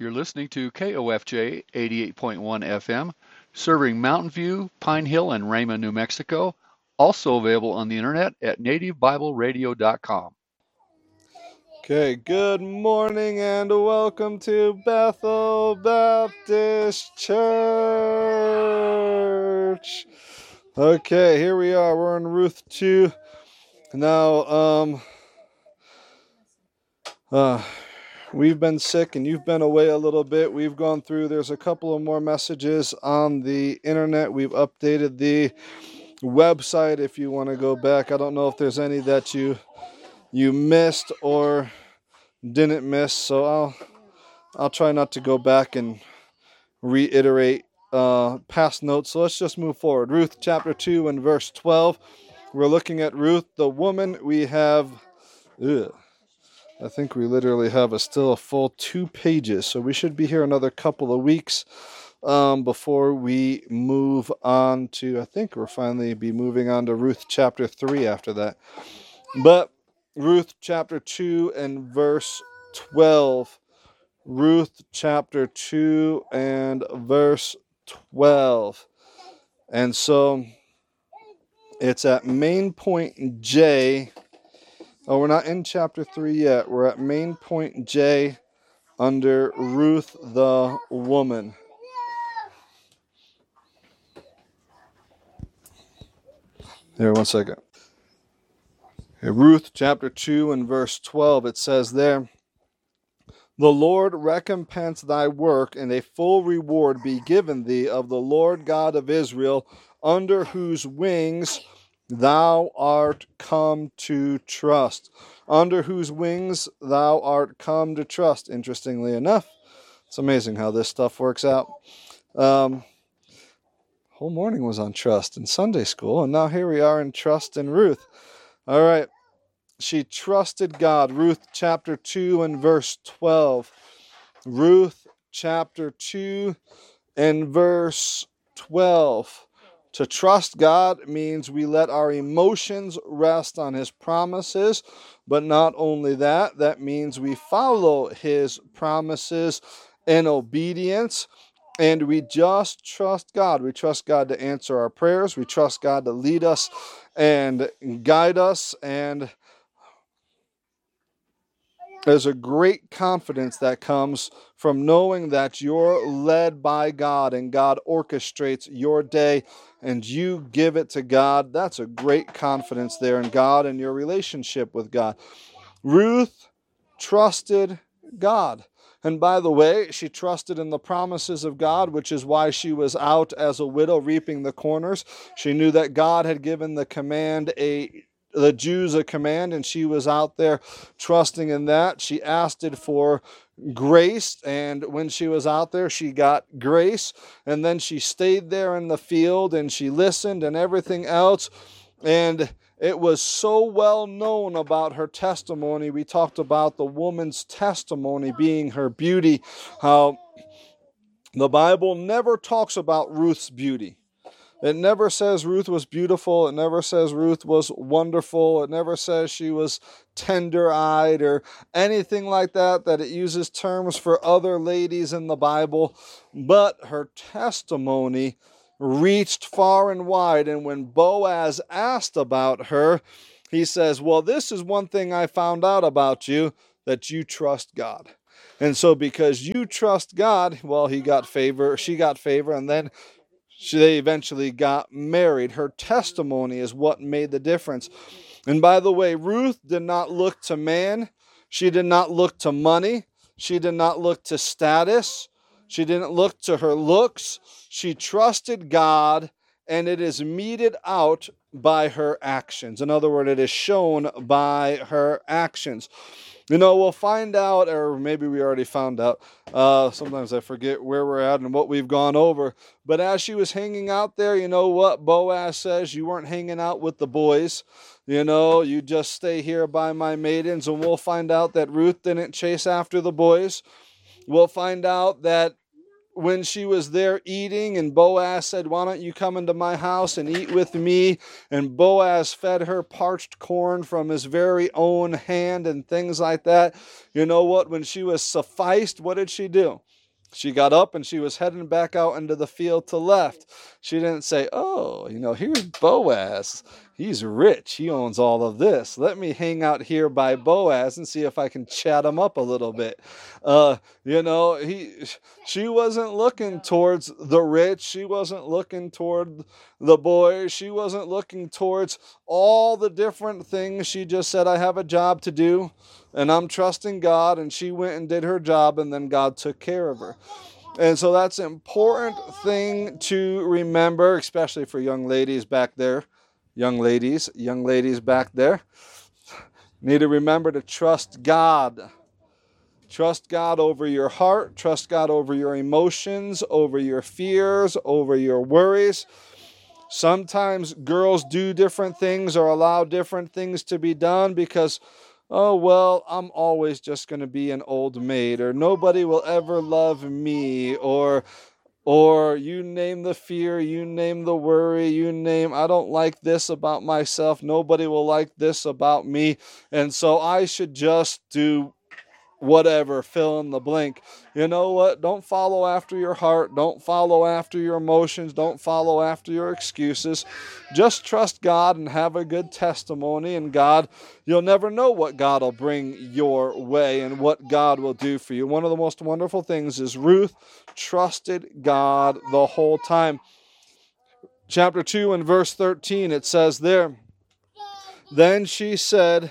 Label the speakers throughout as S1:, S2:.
S1: You're listening to KOFJ 88.1 FM, serving Mountain View, Pine Hill, and Rama, New Mexico. Also available on the internet at nativebibleradio.com.
S2: Okay, good morning and welcome to Bethel Baptist Church. Okay, here we are. We're in Ruth 2. Now, we've been sick and you've been away a little bit. We've gone through, there's a couple of more messages on the internet. We've updated the website if you want to go back. I don't know if there's any that you missed or didn't miss, so I'll try not to go back and reiterate past notes. So let's just move forward. Ruth chapter 2 and verse 12. We're looking at Ruth, the woman. We have, I think we literally have still a full 2 pages. So we should be here another couple of weeks before we move on to, I think we'll finally be moving on to Ruth chapter 3 after that. But Ruth chapter 2 and verse 12. Ruth chapter 2 and verse 12. And so it's at main point J. Oh, we're not in chapter 3 yet. We're at main point J under Ruth the woman. Here, one second. Ruth chapter 2 and verse 12, it says there, "The Lord recompense thy work, and a full reward be given thee of the Lord God of Israel, under whose wings thou art come to trust." Under whose wings thou art come to trust. Interestingly enough, it's amazing how this stuff works out. Whole morning was on trust in Sunday school, and now here we are in trust in Ruth. All right. She trusted God. Ruth chapter 2 and verse 12. Ruth chapter 2 and verse 12. To trust God means we let our emotions rest on His promises, but not only that, that means we follow His promises in obedience, and we just trust God. We trust God to answer our prayers. We trust God to lead us and guide us, and there's a great confidence that comes from knowing that you're led by God and God orchestrates your day and you give it to God. That's a great confidence there in God and your relationship with God. Ruth trusted God. And by the way, she trusted in the promises of God, which is why she was out as a widow reaping the corners. She knew that God had given the Jews a command, and she was out there trusting in that. She asked it for grace, and when she was out there, she got grace, and then she stayed there in the field, and she listened and everything else, and it was so well known about her testimony. We talked about the woman's testimony being her beauty, how the Bible never talks about Ruth's beauty. It never says Ruth was beautiful. It never says Ruth was wonderful. It never says she was tender-eyed or anything like that, that it uses terms for other ladies in the Bible. But her testimony reached far and wide. And when Boaz asked about her, he says, well, this is one thing I found out about you, that you trust God. And so because you trust God, well, she got favor, and then they eventually got married. Her testimony is what made the difference. And by the way, Ruth did not look to man. She did not look to money. She did not look to status. She didn't look to her looks. She trusted God, and it is meted out by her actions. In other words, it is shown by her actions. You know, we'll find out, or maybe we already found out. Sometimes I forget where we're at and what we've gone over. But as she was hanging out there, you know what Boaz says? You weren't hanging out with the boys. You know, you just stay here by my maidens. And we'll find out that Ruth didn't chase after the boys. We'll find out that when she was there eating, and Boaz said, "Why don't you come into my house and eat with me?" And Boaz fed her parched corn from his very own hand and things like that. You know what? When she was sufficed, what did she do? She got up and she was heading back out into the field to left. She didn't say, "Oh, here's Boaz. He's rich. He owns all of this. Let me hang out here by Boaz and see if I can chat him up a little bit." She wasn't looking towards the rich. She wasn't looking toward the boys. She wasn't looking towards all the different things. She just said, "I have a job to do, and I'm trusting God." And she went and did her job, and then God took care of her. And so that's an important thing to remember, especially for young ladies back there. Young ladies back there. Need to remember to trust God. Trust God over your heart. Trust God over your emotions, over your fears, over your worries. Sometimes girls do different things or allow different things to be done because, "Oh, well, I'm always just going to be an old maid," or "Nobody will ever love me," or you name the fear, you name the worry, "I don't like this about myself. Nobody will like this about me. And so I should just do whatever, fill in the blank." You know what? Don't follow after your heart. Don't follow after your emotions. Don't follow after your excuses. Just trust God and have a good testimony. And God, you'll never know what God will bring your way and what God will do for you. One of the most wonderful things is Ruth trusted God the whole time. Chapter 2 and verse 13, it says there, "Then she said,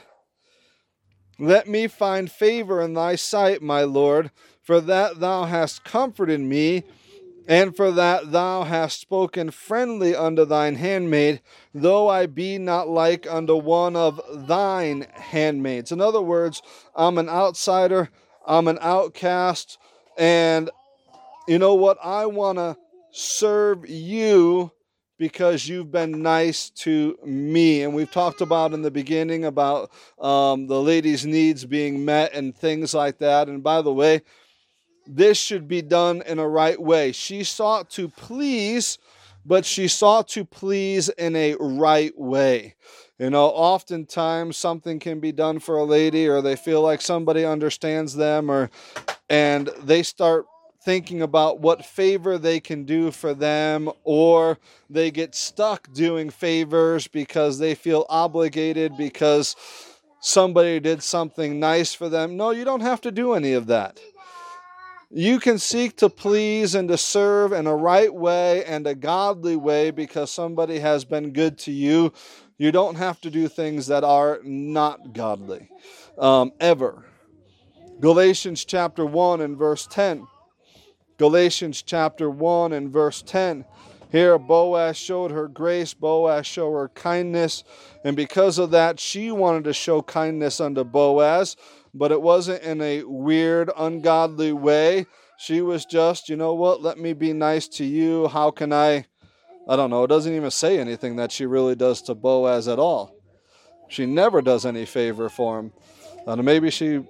S2: 'Let me find favor in thy sight, my Lord, for that thou hast comforted me, and for that thou hast spoken friendly unto thine handmaid, though I be not like unto one of thine handmaids.'" In other words, I'm an outsider, I'm an outcast, and you know what? I want to serve you because you've been nice to me. And we've talked about in the beginning about the lady's needs being met and things like that. And by the way, this should be done in a right way. She sought to please, but she sought to please in a right way. Oftentimes something can be done for a lady, or they feel like somebody understands them, and they start thinking about what favor they can do for them, or they get stuck doing favors because they feel obligated because somebody did something nice for them. No, you don't have to do any of that. You can seek to please and to serve in a right way and a godly way because somebody has been good to you. You don't have to do things that are not godly, ever. Galatians chapter 1 and verse 10. Galatians chapter 1 and verse 10. Here Boaz showed her grace, Boaz showed her kindness, and because of that she wanted to show kindness unto Boaz, but it wasn't in a weird, ungodly way. She was just, let me be nice to you. How can I don't know, it doesn't even say anything that she really does to Boaz at all. She never does any favor for him. Maybe she,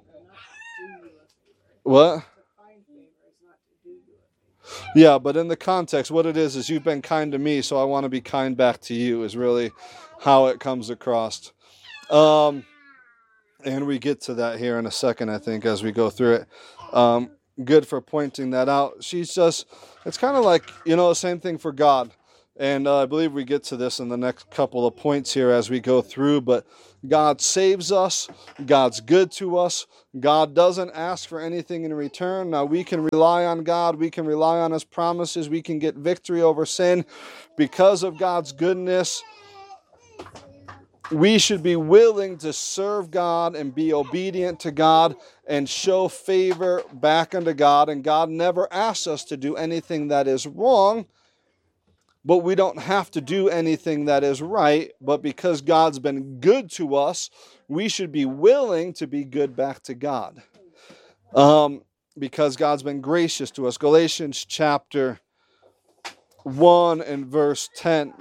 S2: what? Yeah, but in the context, what it is you've been kind to me, so I want to be kind back to you, is really how it comes across. And we get to that here in a second, I think, as we go through it. Good for pointing that out. It's kind of like, the same thing for God. And I believe we get to this in the next couple of points here as we go through. But God saves us. God's good to us. God doesn't ask for anything in return. Now, we can rely on God. We can rely on His promises. We can get victory over sin because of God's goodness. We should be willing to serve God and be obedient to God and show favor back unto God. And God never asks us to do anything that is wrong. But we don't have to do anything that is right. But because God's been good to us, we should be willing to be good back to God. Because God's been gracious to us. Galatians chapter 1 and verse 10.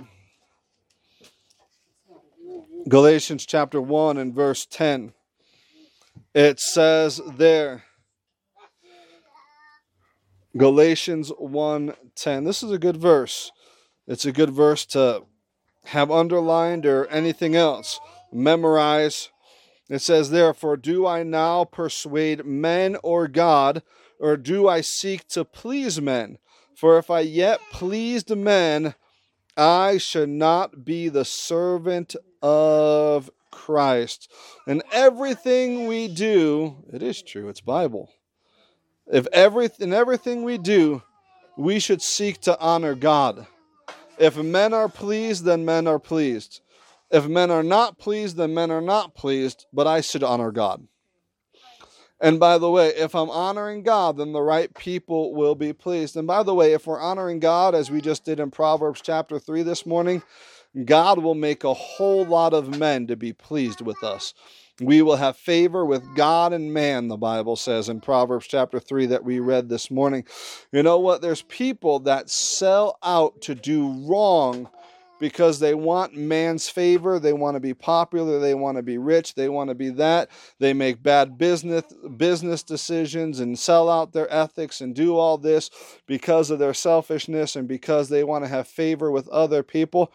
S2: Galatians chapter 1 and verse 10. It says there, Galatians 1:10. This is a good verse. It's a good verse to have underlined or anything else. Memorize. It says, therefore, do I now persuade men or God, or do I seek to please men? For if I yet pleased men, I should not be the servant of Christ. And everything we do, it is true, it's Bible. In everything we do, we should seek to honor God. If men are pleased, then men are pleased. If men are not pleased, then men are not pleased, but I should honor God. And by the way, if I'm honoring God, then the right people will be pleased. And by the way, if we're honoring God, as we just did in Proverbs chapter 3 this morning, God will make a whole lot of men to be pleased with us. We will have favor with God and man, the Bible says in Proverbs chapter 3 that we read this morning. You know what? There's people that sell out to do wrong because they want man's favor. They want to be popular. They want to be rich. They want to be that. They make bad business decisions and sell out their ethics and do all this because of their selfishness and because they want to have favor with other people.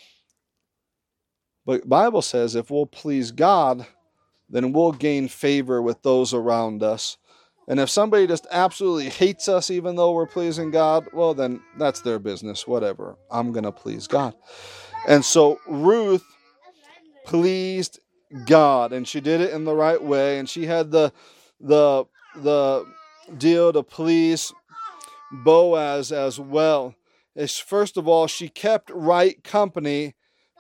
S2: But the Bible says if we'll please God, then we'll gain favor with those around us. And if somebody just absolutely hates us even though we're pleasing God, well, then that's their business, whatever. I'm going to please God. And so Ruth pleased God, and she did it in the right way, and she had the deal to please Boaz as well. First of all, she kept right company.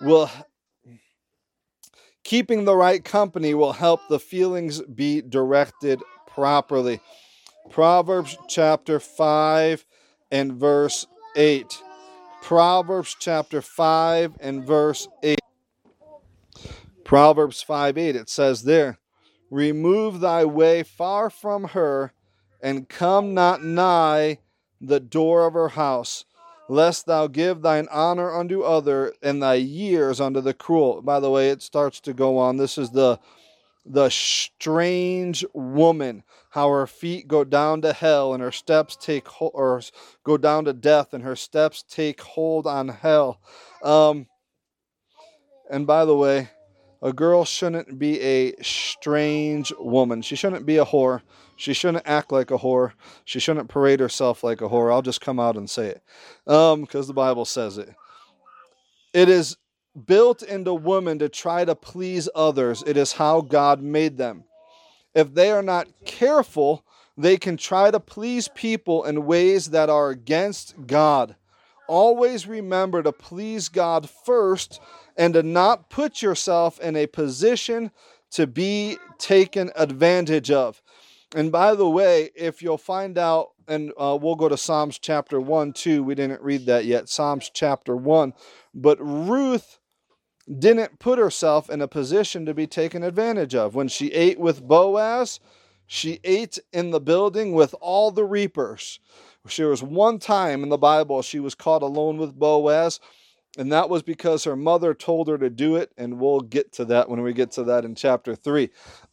S2: Keeping the right company will help the feelings be directed properly. Proverbs chapter 5 and verse 8. Proverbs chapter 5 and verse 8. Proverbs 5:8. It says there, remove thy way far from her, and come not nigh the door of her house, lest thou give thine honor unto other, and thy years unto the cruel. By the way, it starts to go on. This is the strange woman, how her feet go down to hell, and her steps go down to death, and her steps take hold on hell. And by the way, a girl shouldn't be a strange woman. She shouldn't be a whore. She shouldn't act like a whore. She shouldn't parade herself like a whore. I'll just come out and say it, because the Bible says it. It is built into women to try to please others. It is how God made them. If they are not careful, they can try to please people in ways that are against God. Always remember to please God first and to not put yourself in a position to be taken advantage of. And by the way, if you'll find out, and we'll go to Psalms chapter 1 too. We didn't read that yet. Psalms chapter 1. But Ruth didn't put herself in a position to be taken advantage of. When she ate with Boaz, she ate in the building with all the reapers. There was one time in the Bible she was caught alone with Boaz, and that was because her mother told her to do it, and we'll get to that when we get to that in chapter 3.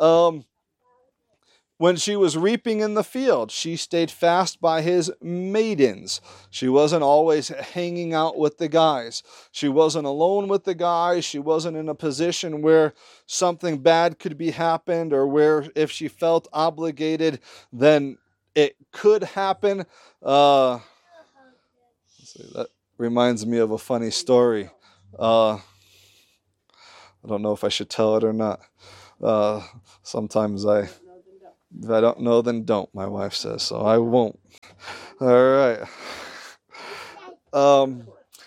S2: When she was reaping in the field, she stayed fast by his maidens. She wasn't always hanging out with the guys. She wasn't alone with the guys. She wasn't in a position where something bad could be happened, or where if she felt obligated, then it could happen. That reminds me of a funny story. I don't know if I should tell it or not. Sometimes if I don't know, then don't, my wife says, so I won't. All right.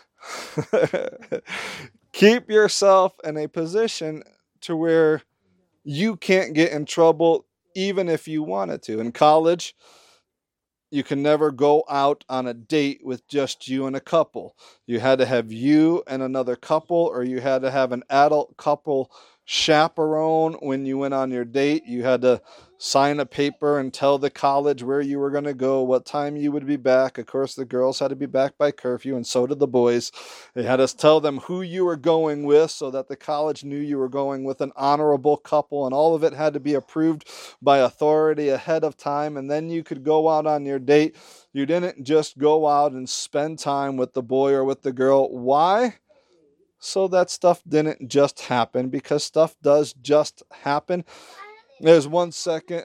S2: Keep yourself in a position to where you can't get in trouble even if you wanted to. In college, you can never go out on a date with just you and a couple. You had to have you and another couple, or you had to have an adult couple chaperone when you went on your date. You had to sign a paper and tell the college where you were going to go, what time you would be back. Of course, the girls had to be back by curfew, and so did the boys. They had to tell them who you were going with so that the college knew you were going with an honorable couple, and all of it had to be approved by authority ahead of time, and then you could go out on your date. You didn't just go out and spend time with the boy or with the girl. Why? So that stuff didn't just happen, because stuff does just happen. There's 1 second.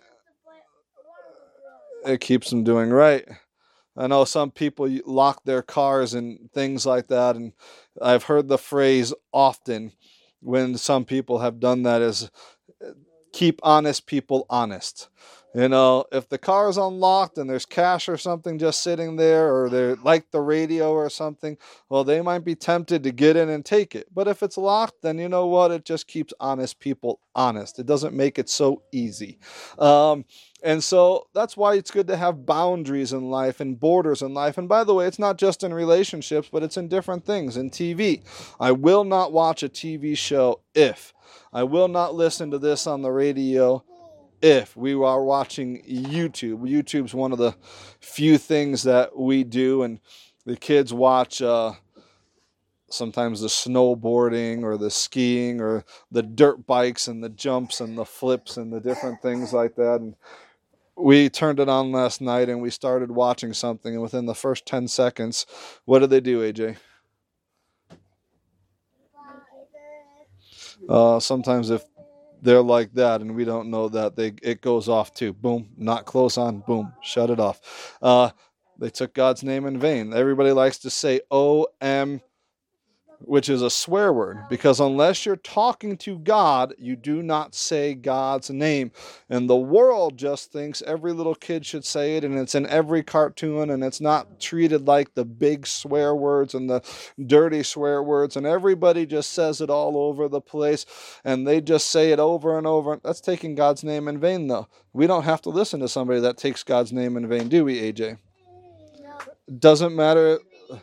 S2: It keeps them doing right. I know some people lock their cars and things like that, and I've heard the phrase often when some people have done that is keep honest people honest. You know, if the car is unlocked and there's cash or something just sitting there, or they're like the radio or something, well, they might be tempted to get in and take it. But if it's locked, then you know what? It just keeps honest people honest. It doesn't make it so easy. And so that's why it's good to have boundaries in life and borders in life. And by the way, it's not just in relationships, but it's in different things. In TV, I will not watch a TV show if. I will not listen to this on the radio if we are watching YouTube. YouTube's one of the few things that we do, and the kids watch sometimes the snowboarding or the skiing or the dirt bikes and the jumps and the flips and the different things like that. And we turned it on last night and we started watching something, and within the first 10 seconds, what did they do, AJ? Sometimes if they're like that and we don't know that, it goes off too. Boom, not close on, boom, shut it off. They took God's name in vain. Everybody likes to say O-M, which is a swear word, because unless you're talking to God, you do not say God's name. And the world just thinks every little kid should say it, and it's in every cartoon, and it's not treated like the big swear words and the dirty swear words, and everybody just says it all over the place, and they just say it over and over. That's taking God's name in vain, though. We don't have to listen to somebody that takes God's name in vain, do we, AJ? No. Doesn't matter.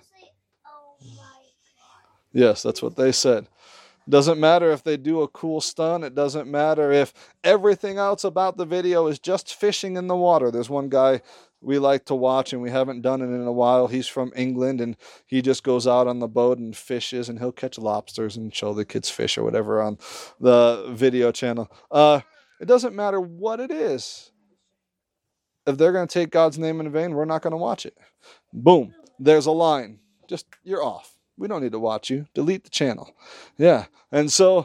S2: Yes, that's what they said. Doesn't matter if they do a cool stunt. It doesn't matter if everything else about the video is just fishing in the water. There's one guy we like to watch, and we haven't done it in a while. He's from England, and he just goes out on the boat and fishes, and he'll catch lobsters and show the kids fish or whatever on the video channel. It doesn't matter what it is. If they're going to take God's name in vain, we're not going to watch it. Boom. There's a line. Just, you're off. We don't need to watch you. Delete the channel. Yeah. And so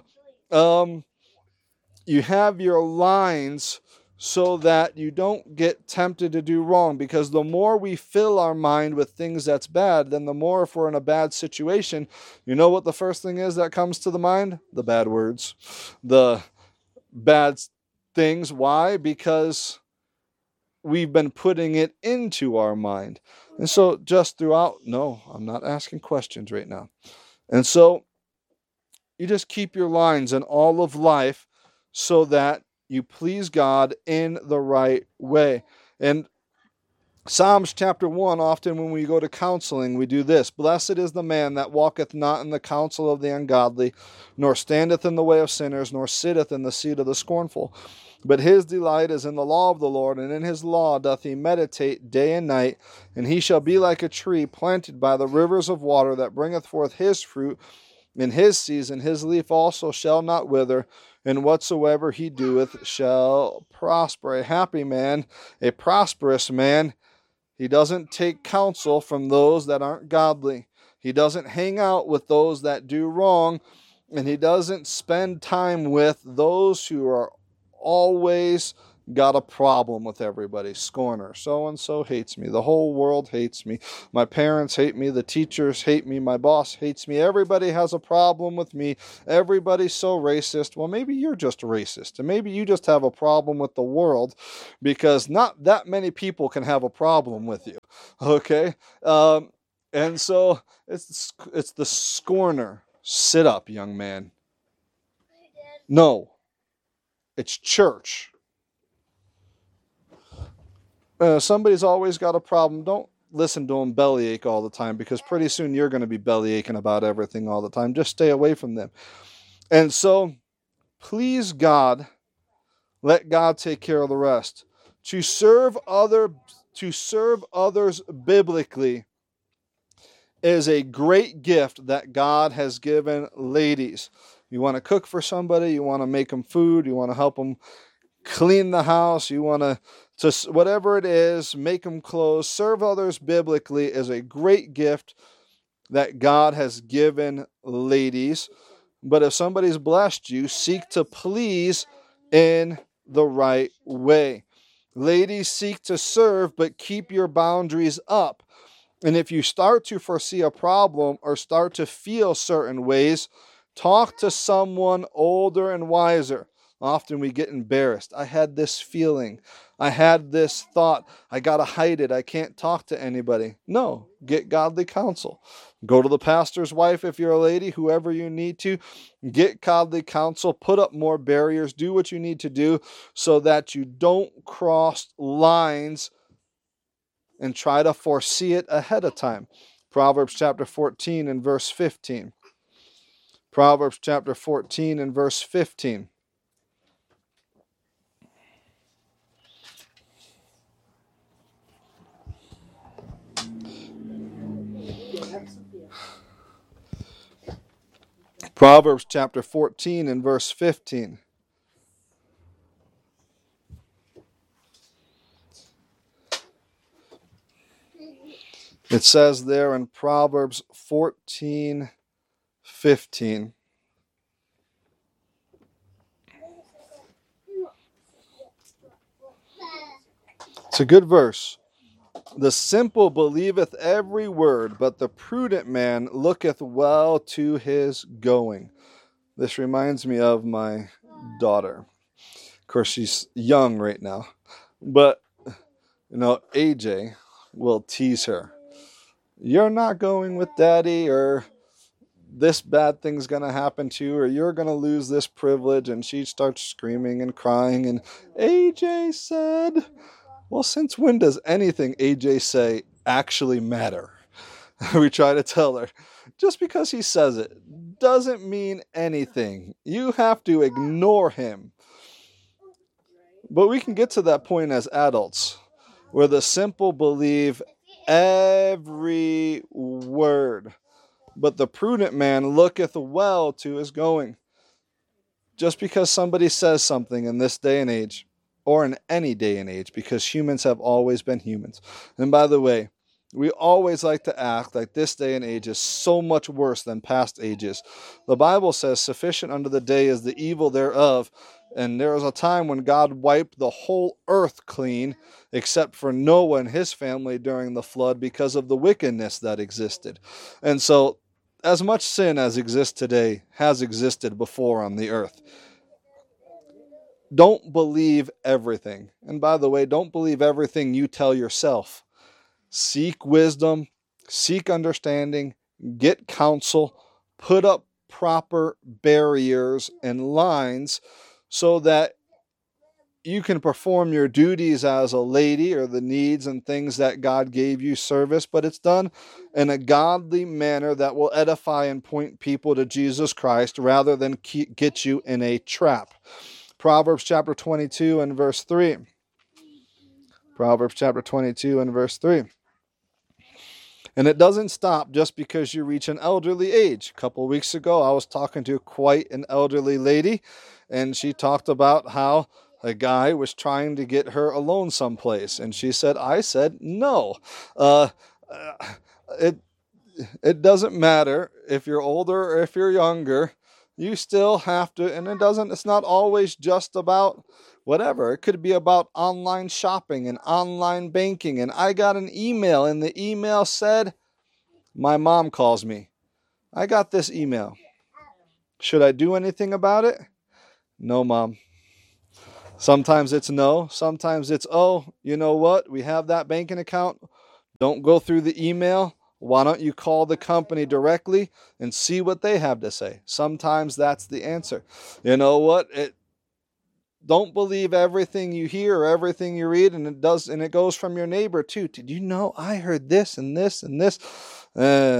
S2: you have your lines so that you don't get tempted to do wrong, because the more we fill our mind with things that's bad, then the more, if we're in a bad situation, you know what the first thing is that comes to the mind? The bad words. The bad things. Why? Because we've been putting it into our mind. And so just throughout, no, I'm not asking questions right now. And so you just keep your lines in all of life so that you please God in the right way. And Psalms chapter 1, often when we go to counseling, we do this. Blessed is the man that walketh not in the counsel of the ungodly, nor standeth in the way of sinners, nor sitteth in the seat of the scornful. But his delight is in the law of the Lord, and in his law doth he meditate day and night. And he shall be like a tree planted by the rivers of water, that bringeth forth his fruit in his season. His leaf also shall not wither, and whatsoever he doeth shall prosper. A happy man, a prosperous man, he doesn't take counsel from those that aren't godly. He doesn't hang out with those that do wrong, and he doesn't spend time with those who are always got a problem with everybody. Scorner. So-and-so hates me. The whole world hates me. My parents hate me. The teachers hate me. My boss hates me. Everybody has a problem with me. Everybody's so racist. Well, maybe you're just racist. And maybe you just have a problem with the world, because not that many people can have a problem with you. Okay? And so it's the scorner. Sit up, young man. No. It's church. Somebody's always got a problem. Don't listen to them bellyache all the time, because pretty soon you're going to be bellyaching about everything all the time. Just stay away from them. And so, Please God. Let God take care of the rest. To serve others biblically is a great gift that God has given ladies. You want to cook for somebody, you want to make them food, you want to help them clean the house, you want to whatever it is, make them clothes. Serve others biblically is a great gift that God has given ladies. But if somebody's blessed you, seek to please in the right way. Ladies, seek to serve, but keep your boundaries up. And if you start to foresee a problem or start to feel certain ways, talk to someone older and wiser. Often we get embarrassed. I had this feeling. I had this thought. I got to hide it. I can't talk to anybody. No, get godly counsel. Go to the pastor's wife if you're a lady, whoever you need to. Get godly counsel. Put up more barriers. Do what you need to do so that you don't cross lines and try to foresee it ahead of time. Proverbs chapter 14 and verse 15. Proverbs chapter 14 and verse 15. Proverbs chapter 14 and verse 15. It says there in Proverbs 14:15. It's a good verse. The simple believeth every word, but the prudent man looketh well to his going. This reminds me of my daughter. Of course, she's young right now. But, AJ will tease her. You're not going with daddy, or this bad thing's going to happen to you, or you're going to lose this privilege. And she starts screaming and crying. And AJ said, well, since when does anything AJ say actually matter? We try to tell her, just because he says it doesn't mean anything. You have to ignore him. But we can get to that point as adults, where the simple believe every word, but the prudent man looketh well to his going. Just because somebody says something in this day and age, or in any day and age, because humans have always been humans. And by the way, we always like to act like this day and age is so much worse than past ages. The Bible says, sufficient unto the day is the evil thereof. And there was a time when God wiped the whole earth clean, except for Noah and his family during the flood, because of the wickedness that existed. And so, as much sin as exists today has existed before on the earth. Don't believe everything. And by the way, don't believe everything you tell yourself. Seek wisdom, seek understanding, get counsel, put up proper barriers and lines so that you can perform your duties as a lady, or the needs and things that God gave you service, but it's done in a godly manner that will edify and point people to Jesus Christ rather than get you in a trap. Proverbs chapter 22 and verse 3. Proverbs chapter 22 and verse 3. And it doesn't stop just because you reach an elderly age. A couple of weeks ago, I was talking to quite an elderly lady, and she talked about how a guy was trying to get her alone someplace. And she said, I said, no. It doesn't matter if you're older or if you're younger. You still have to, and it's not always just about whatever. It could be about online shopping and online banking. And I got an email, and the email said, my mom calls me. I got this email. Should I do anything about it? No, Mom. Sometimes it's no. Sometimes it's, oh, you know what? We have that banking account. Don't go through the email. Why don't you call the company directly and see what they have to say? Sometimes that's the answer. You know what? Don't believe everything you hear or everything you read, and it goes from your neighbor too. Did you know I heard this and this and this?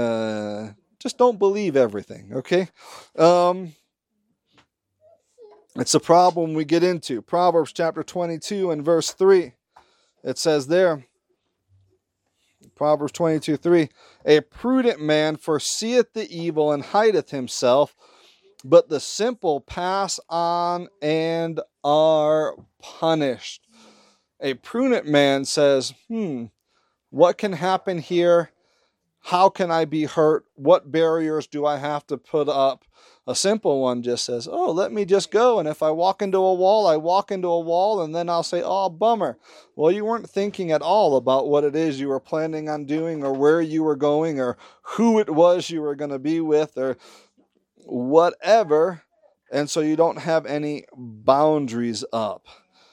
S2: Just don't believe everything, okay? It's a problem we get into. Proverbs chapter 22 and verse 3. It says there, Proverbs 22:3, a prudent man foreseeth the evil and hideth himself, but the simple pass on and are punished. A prudent man says, what can happen here? How can I be hurt? What barriers do I have to put up? A simple one just says, oh, let me just go. And if I walk into a wall, I walk into a wall, and then I'll say, oh, bummer. Well, you weren't thinking at all about what it is you were planning on doing, or where you were going, or who it was you were going to be with, or whatever. And so you don't have any boundaries up.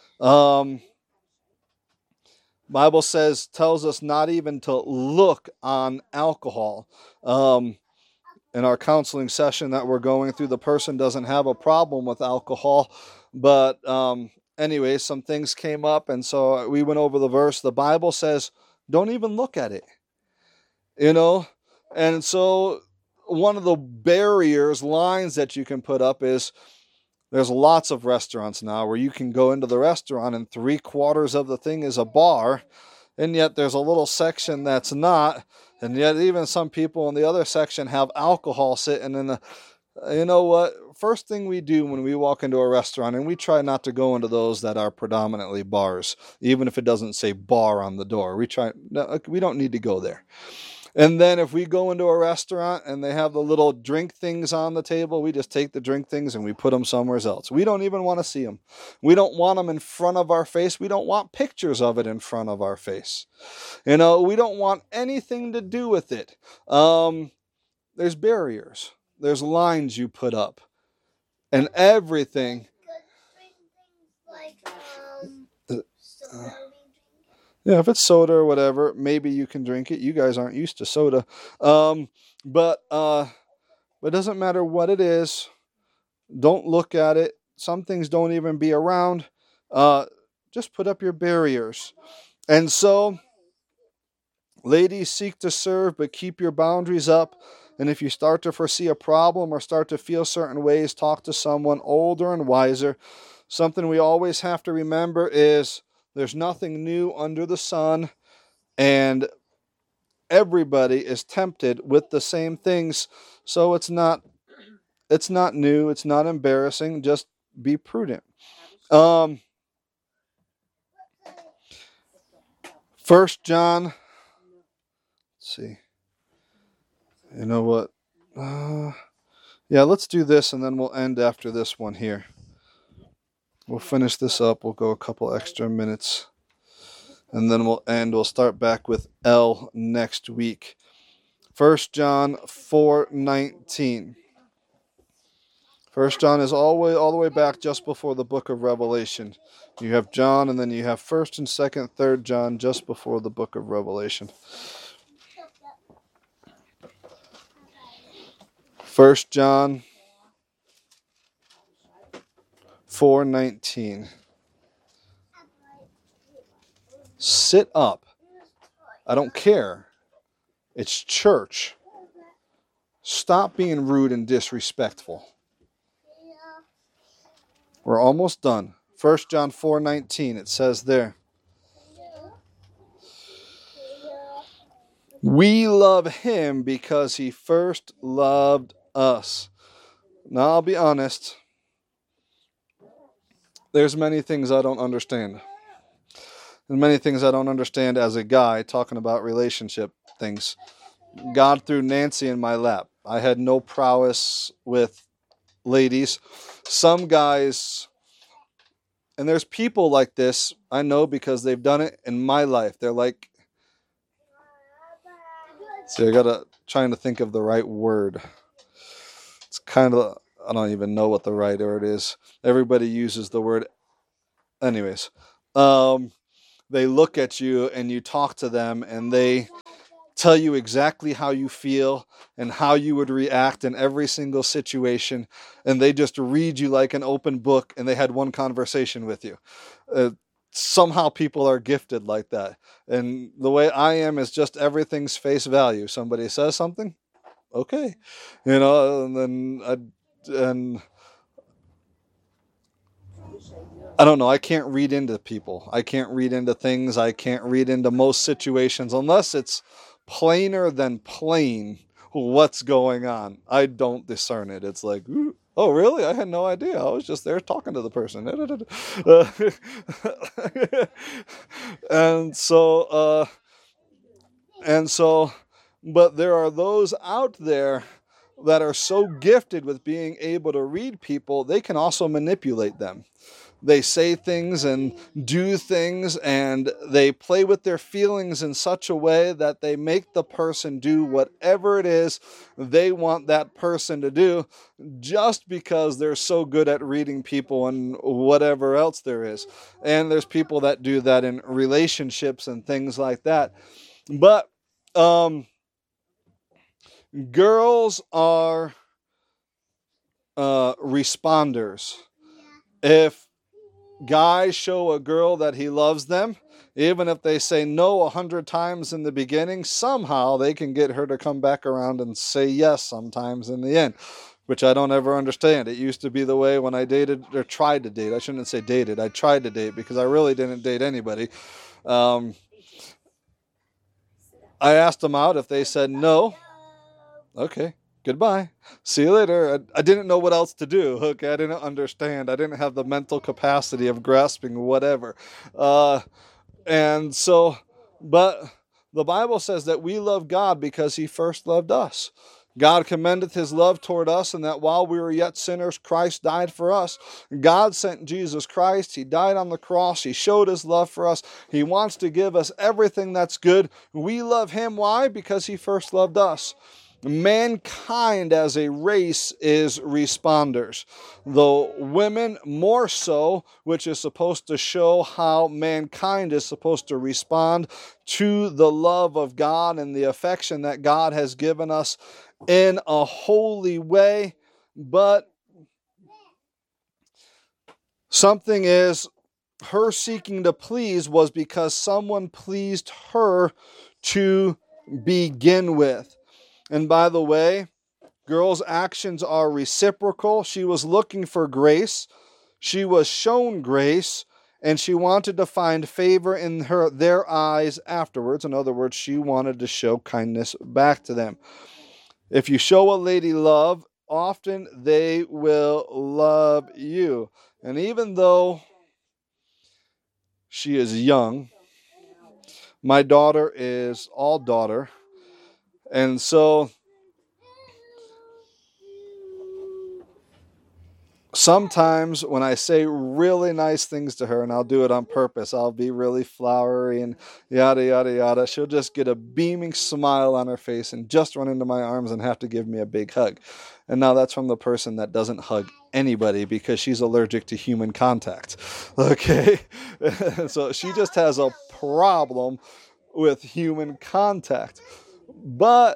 S2: Bible tells us not even to look on alcohol. In our counseling session that we're going through, the person doesn't have a problem with alcohol, but anyway, some things came up, and so we went over the verse. The Bible says, don't even look at it, and so one of the lines that you can put up is, there's lots of restaurants now where you can go into the restaurant and 3/4 of the thing is a bar, and yet there's a little section that's not, and yet even some people in the other section have alcohol sitting in the, you know what? First thing we do when we walk into a restaurant, and we try not to go into those that are predominantly bars, even if it doesn't say bar on the door. We don't need to go there. And then if we go into a restaurant and they have the little drink things on the table, we just take the drink things and we put them somewhere else. We don't even want to see them. We don't want them in front of our face. We don't want pictures of it in front of our face. We don't want anything to do with it. There's barriers. There's lines you put up. And everything. Yeah, if it's soda or whatever, maybe you can drink it. You guys aren't used to soda. But it doesn't matter what it is. Don't look at it. Some things don't even be around. Just put up your barriers. And so, ladies, seek to serve, but keep your boundaries up. And if you start to foresee a problem or start to feel certain ways, talk to someone older and wiser. Something we always have to remember is, there's nothing new under the sun, and everybody is tempted with the same things. So it's not new, it's not embarrassing, just be prudent. 1 John, let's see. You know what? Let's do this and then we'll end after this one here. We'll finish this up. We'll go a couple extra minutes. And then we'll end. We'll start back with L next week. 1 John 4:19. 1 John is all the way back just before the book of Revelation. You have John, and then you have 1st and 2nd, 3rd John just before the book of Revelation. 1 John 4:19. Sit up. I don't care. It's church. Stop being rude and disrespectful. We're almost done. 1 John 4:19, it says there, we love him because he first loved us. Now, I'll be honest. There's many things I don't understand. And many things I don't understand as a guy talking about relationship things. God threw Nancy in my lap. I had no prowess with ladies. Some guys, and there's people like this, I know because they've done it in my life. They're like, see, trying to think of the right word. It's kind of, I don't even know what the right word is. Everybody uses the word. Anyways, they look at you and you talk to them and they tell you exactly how you feel and how you would react in every single situation. And they just read you like an open book, and they had one conversation with you. Somehow people are gifted like that. And the way I am is just everything's face value. Somebody says something, okay. And I don't know. I can't read into people. I can't read into things. I can't read into most situations unless it's plainer than plain what's going on. I don't discern it. It's like, ooh, oh, really? I had no idea. I was just there talking to the person. And so, but there are those out there that are so gifted with being able to read people, they can also manipulate them. They say things and do things, and they play with their feelings in such a way that they make the person do whatever it is they want that person to do, just because they're so good at reading people and whatever else there is. And there's people that do that in relationships and things like that. But girls are responders. If guys show a girl that he loves them, even if they say no 100 times in the beginning, somehow they can get her to come back around and say yes sometimes in the end, which I don't ever understand. It used to be the way when I dated, or tried to date. I shouldn't say dated. I tried to date, because I really didn't date anybody. I asked them out. If they said no, okay, goodbye. See you later. I didn't know what else to do. Okay, I didn't understand. I didn't have the mental capacity of grasping whatever. And so, but the Bible says that we love God because he first loved us. God commendeth his love toward us, and that while we were yet sinners, Christ died for us. God sent Jesus Christ. He died on the cross. He showed his love for us. He wants to give us everything that's good. We love him. Why? Because he first loved us. Mankind as a race is responders, though women more so, which is supposed to show how mankind is supposed to respond to the love of God and the affection that God has given us in a holy way. But something is, her seeking to please was because someone pleased her to begin with. And by the way, girls' actions are reciprocal. She was looking for grace. She was shown grace, and she wanted to find favor in their eyes afterwards. In other words, she wanted to show kindness back to them. If you show a lady love, often they will love you. And even though she is young, my daughter is all daughter. And so sometimes when I say really nice things to her, and I'll do it on purpose, I'll be really flowery and yada, yada, yada, she'll just get a beaming smile on her face and just run into my arms and have to give me a big hug. And now that's from the person that doesn't hug anybody because she's allergic to human contact. Okay? So she just has a problem with human contact. But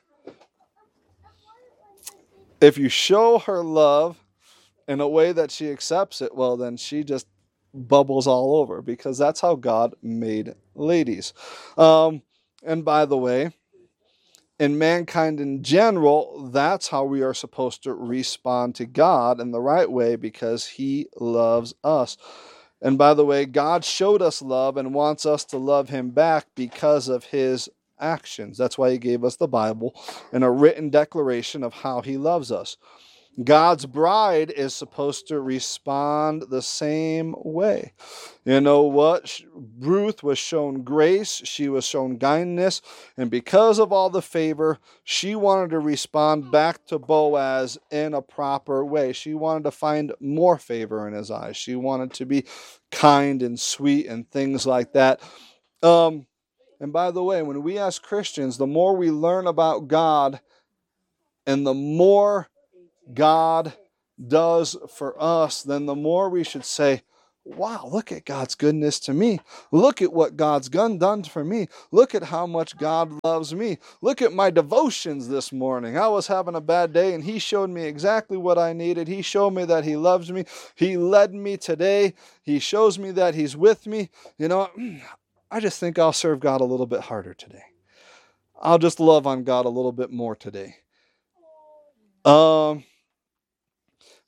S2: if you show her love in a way that she accepts it, well, then she just bubbles all over, because that's how God made ladies. And by the way, in mankind in general, that's how we are supposed to respond to God in the right way, because he loves us. And by the way, God showed us love and wants us to love him back because of his actions. That's why he gave us the Bible and a written declaration of how he loves us. God's bride is supposed to respond the same way. You know what? Ruth was shown grace. She was shown kindness. And because of all the favor, she wanted to respond back to Boaz in a proper way. She wanted to find more favor in his eyes. She wanted to be kind and sweet and things like that. And by the way, when we as Christians, the more we learn about God and the more God does for us, then the more we should say, wow, look at God's goodness to me. Look at what God's done for me. Look at how much God loves me. Look at my devotions this morning. I was having a bad day and he showed me exactly what I needed. He showed me that he loves me. He led me today. He shows me that he's with me. You know, I just think I'll serve God a little bit harder today. I'll just love on God a little bit more today.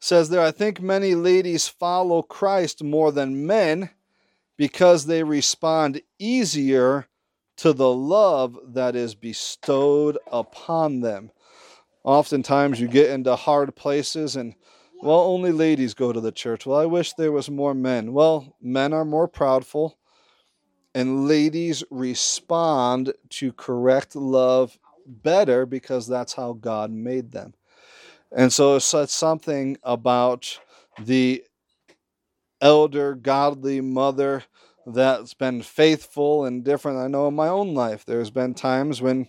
S2: says there, I think many ladies follow Christ more than men because they respond easier to the love that is bestowed upon them. Oftentimes you get into hard places and, well, only ladies go to the church. Well, I wish there was more men. Well, men are more proudful, and ladies respond to correct love better because that's how God made them. And so it's something about the elder, godly mother that's been faithful and different. I know in my own life, there's been times when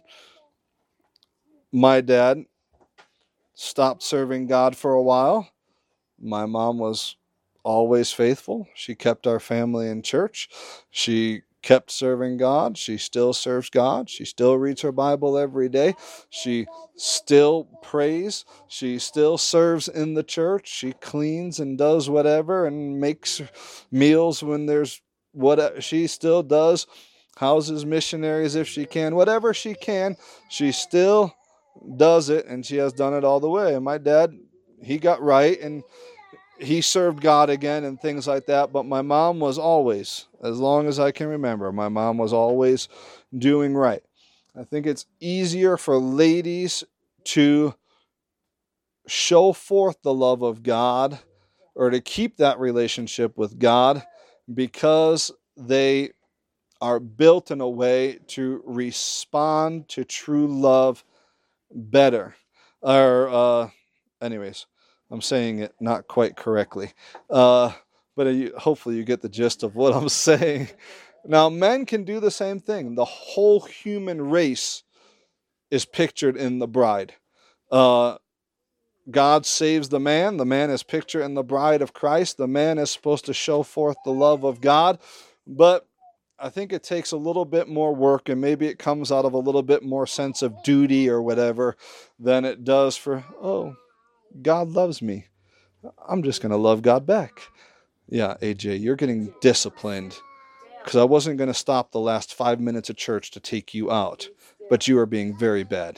S2: my dad stopped serving God for a while. My mom was always faithful. She kept our family in church. She kept serving God. She still serves God. She still reads her Bible every day. She still prays. She still serves in the church. She cleans and does whatever and makes meals when there's what she still does. Houses missionaries if she can. Whatever she can, she still does it, and she has done it all the way. And my dad, he got right and he served God again and things like that. But my mom was always, as long as I can remember, my mom was always doing right. I think it's easier for ladies to show forth the love of God or to keep that relationship with God because they are built in a way to respond to true love better. Anyways, I'm saying it not quite correctly. But hopefully you get the gist of what I'm saying. Now, men can do the same thing. The whole human race is pictured in the bride. God saves the man. The man is pictured in the bride of Christ. The man is supposed to show forth the love of God. But I think it takes a little bit more work, and maybe it comes out of a little bit more sense of duty or whatever than it does for, oh, God loves me. I'm just going to love God back. Yeah, AJ, you're getting disciplined because I wasn't going to stop the last 5 minutes of church to take you out, but you are being very bad.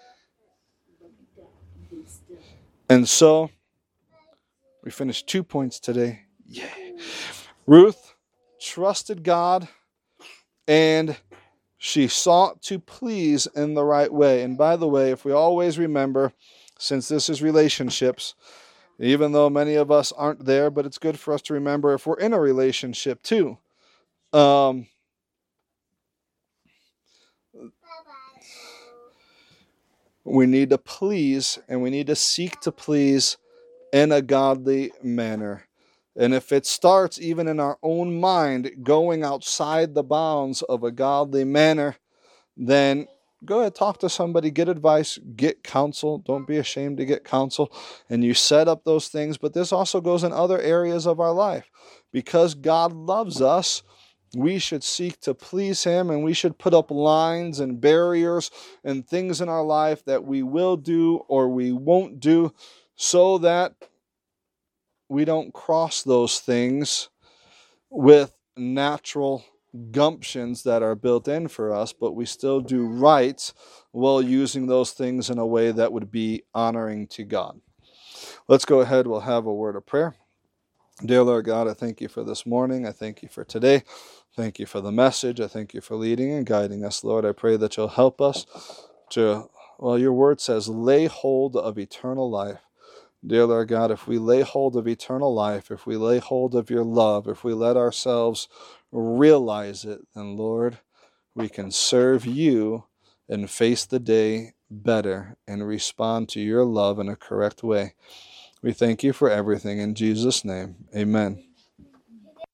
S2: And so we finished 2 points today. Yay. Ruth trusted God, and she sought to please in the right way. And by the way, if we always remember, since this is relationships, even though many of us aren't there, but it's good for us to remember if we're in a relationship too. We need to please, and we need to seek to please in a godly manner. And if it starts even in our own mind, going outside the bounds of a godly manner, then go ahead, talk to somebody, get advice, get counsel. Don't be ashamed to get counsel. And you set up those things. But this also goes in other areas of our life. Because God loves us, we should seek to please Him, and we should put up lines and barriers and things in our life that we will do or we won't do, so that we don't cross those things with natural gumptions that are built in for us, but we still do right while using those things in a way that would be honoring to God. Let's go ahead. We'll have a word of prayer. Dear Lord God, I thank you for this morning. I thank you for today. Thank you for the message. I thank you for leading and guiding us, Lord. I pray that you'll help us to, well, your word says, lay hold of eternal life. Dear Lord God, if we lay hold of eternal life, if we lay hold of your love, if we let ourselves realize it, then Lord, we can serve you and face the day better and respond to your love in a correct way. We thank you for everything in Jesus' name. Amen.